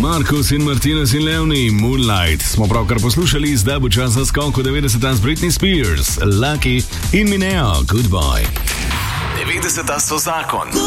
Markus in Martinez in Leoni, Moonlight. Smo pravkar poslušali, zdaj bo čas za skok v 90. z Britney Spears, Lucky in Mineo, Goodbye. 90. so zakon.